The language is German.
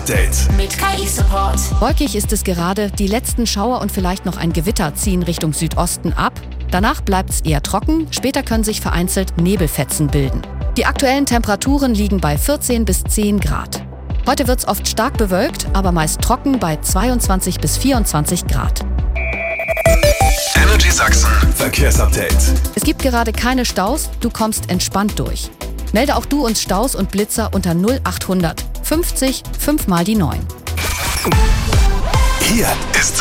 Mit KI-Support. Wolkig ist es gerade, die letzten Schauer und vielleicht noch ein Gewitter ziehen Richtung Südosten ab. Danach bleibt es eher trocken, später können sich vereinzelt Nebelfetzen bilden. Die aktuellen Temperaturen liegen bei 14 bis 10 Grad. Heute wird es oft stark bewölkt, aber meist trocken bei 22 bis 24 Grad. Energy Sachsen Verkehrsupdate. Es gibt gerade keine Staus, du kommst entspannt durch. Melde auch du uns Staus und Blitzer unter 0800 50 5 mal die 9. Hier ist